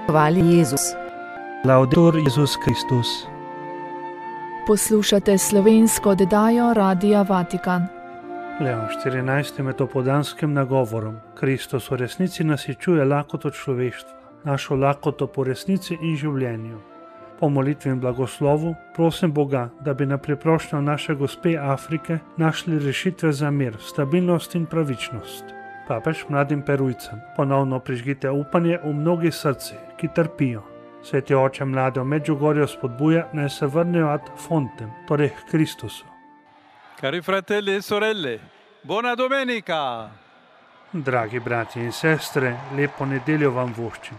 Hvali Jezus. Laudetur Jezus Kristus. Poslušate slovensko oddajo Radia Vatikan. Leon 14. med opoldanskim nagovorom. Kristus v resnici nasičuje lakoto človeštva, našo lakoto po resnici in življenju. Po molitvi in blagoslovu prosim Boga, da bi na priprošnjo naše gospe Afrike našli rešitve za mir, stabilnost in pravičnost. Papež mladim Perujcem: ponovno prižgite upanje v mnogih srcih, ki trpijo. Sveti oče mlade v Medjugorju spodbuja, naj se vrnejo ad fontem, torej k Kristusu. Cari fratelli e sorelle, buona domenica! Dragi brati in sestre, lepo nedeljo vam voščim.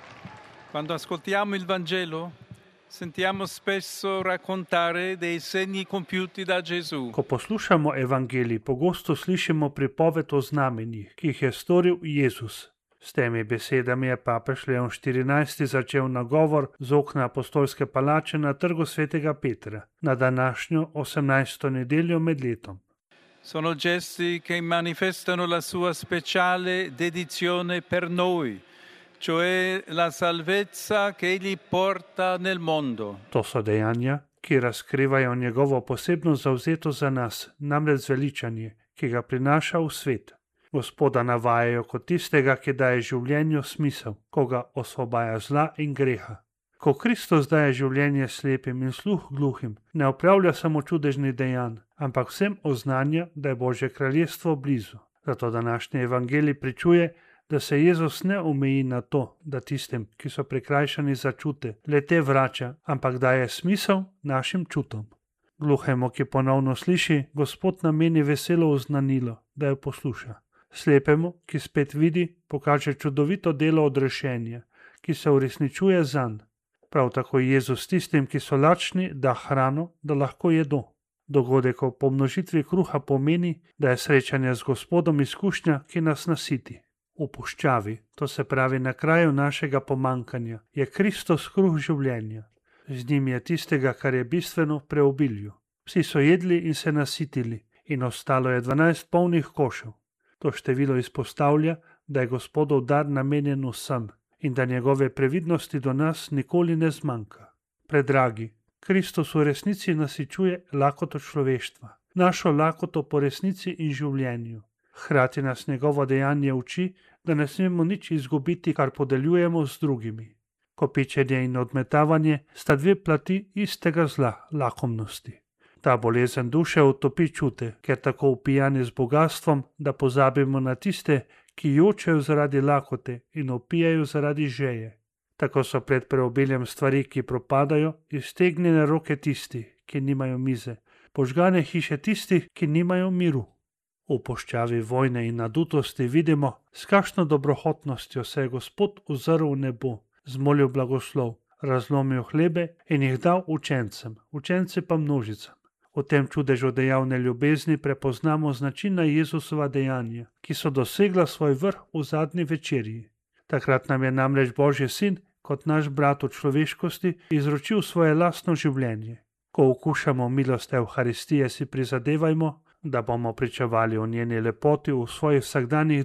Quando ascoltiamo il Vangelo, sentiamo spesso raccontare dei segni compiuti da Gesù. Ko poslušamo evangelij, pogosto slišimo pripoved o znamenjih, ki jih je storil Jezus. S temi besedami je papež Leon 14. začel nagovor z okna apostolske palače na trgu svetega Petra, na današnjo 18. nedeljo med letom. Sono gesti che manifestano la sua speciale dedizione per noi, cioè la salvezza che egli porta nel mondo. To so dejanja, ki razkrivajo njegovo posebno zavzetost za nas, namreč zveličanje, ki ga prinaša v svet. Gospoda navajajo kot tistega, ki daje življenju smisel, ko ga osvobaja zla in greha. Ko Kristus daje življenje slepim in sluh gluhim, ne opravlja samo čudežnih dejanj, ampak vsem oznanja, da je Božje kraljestvo blizu. Zato današnji evangelij pričuje, da se Jezus ne omeji na to, da tistim, ki so prikrajšani za čute, le-te vrača, ampak daje smisel našim čutom. Gluhemu, ki ponovno sliši, Gospod nameni veselo oznanilo, da jo posluša. Slepemu, ki spet vidi, pokaže čudovito delo odrešenja, ki se uresničuje zanj. Prav tako Jezus tistim, ki so lačni, da hrano, da lahko jedo. Dogodek o pomnožitvi kruha pomeni, da je srečanje z Gospodom izkušnja, ki nas nasiti. V puščavi, to se pravi na kraju našega pomankanja, je Kristus kruh življenja. Z njim je tistega, kar je bistveno, v preobilju. Vsi so jedli in se nasitili, in ostalo je 12 polnih košev. To število izpostavlja, da je Gospodov dar namenjen vsem in da njegove previdnosti do nas nikoli ne zmanjka. Predragi, Kristus v resnici nasičuje lakoto človeštva, našo lakoto po resnici in življenju. Hkrati nas njegovo dejanje uči, da ne smemo nič izgubiti, kar podeljujemo z drugimi. Kopičenje in odmetavanje sta dve plati istega zla, lakomnosti. Ta bolezen duše utopi čute, ker tako upijani z bogastvom, da pozabimo na tiste, ki jočejo zaradi lakote in opijajo zaradi žeje. Tako so pred preobiljem stvari, ki propadajo, iztegnjene roke tistih, ki nimajo mize, požgane hiše tistih, ki nimajo miru. V puščavi vojne in nadutosti vidimo, s kakšno dobrohotnostjo se je Gospod ozrl v nebo, zmolil blagoslov, razlomil hlebe in jih dal učencem, učence pa množicam. V tem čudežu dejavne ljubezni prepoznamo značilna Jezusova dejanja, ki so dosegla svoj vrh v zadnji večerji. Takrat nam je namreč Božji sin, kot naš brat v človeškosti, izročil svoje lastno življenje. Ko okušamo milost Evharistije, si prizadevajmo, da bomo pričevali o njeni lepoti v svojih vsakdanjih